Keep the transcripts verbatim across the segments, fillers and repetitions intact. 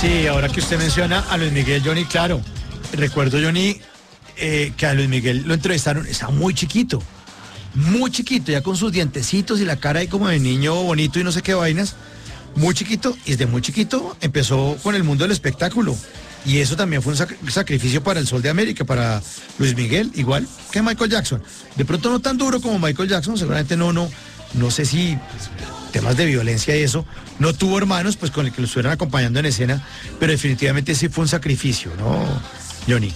Sí, ahora que usted menciona a Luis Miguel, Johnny, claro, recuerdo, Johnny, eh, que a Luis Miguel lo entrevistaron, estaba muy chiquito, muy chiquito, ya con sus dientecitos y la cara ahí como de niño bonito y no sé qué vainas, muy chiquito, y desde muy chiquito empezó con el mundo del espectáculo. Y eso también fue un sac- sacrificio para el Sol de América, para Luis Miguel, igual que Michael Jackson. De pronto no tan duro como Michael Jackson, seguramente no, no, no sé si pues, temas de violencia y eso. No tuvo hermanos, pues con el que lo estuvieran acompañando en escena, pero definitivamente sí fue un sacrificio, ¿no, Johnny?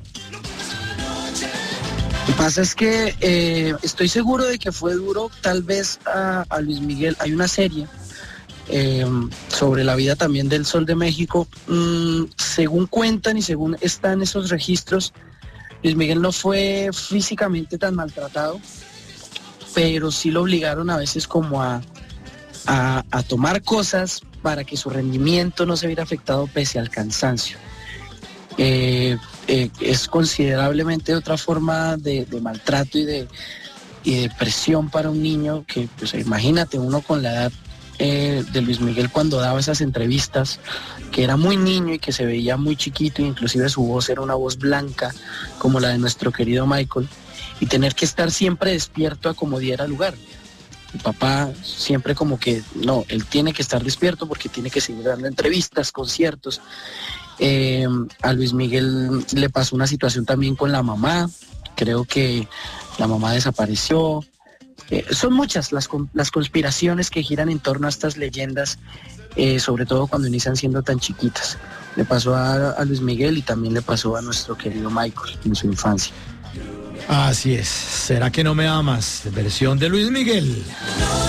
Lo que pasa es que eh, estoy seguro de que fue duro, tal vez a, a Luis Miguel. Hay una serie eh, sobre la vida también del Sol de México. Mm, según cuentan y según están esos registros, Luis Miguel no fue físicamente tan maltratado, pero sí lo obligaron a veces como a, a, a tomar cosas para que su rendimiento no se viera afectado pese al cansancio. Eh, eh, es considerablemente otra forma de, de maltrato y de, y de presión para un niño que, pues imagínate, uno con la edad eh, de Luis Miguel cuando daba esas entrevistas, que era muy niño y que se veía muy chiquito, inclusive su voz era una voz blanca como la de nuestro querido Michael, y tener que estar siempre despierto a como diera lugar. Mi papá siempre como que, no, él tiene que estar despierto porque tiene que seguir dando entrevistas, conciertos. Eh, a Luis Miguel le pasó una situación también con la mamá, creo que la mamá desapareció. Eh, son muchas las, las conspiraciones que giran en torno a estas leyendas, eh, sobre todo cuando inician siendo tan chiquitas. Le pasó a, a Luis Miguel y también le pasó a nuestro querido Michael en su infancia. Así es. ¿Será que no me amas? Versión de Luis Miguel.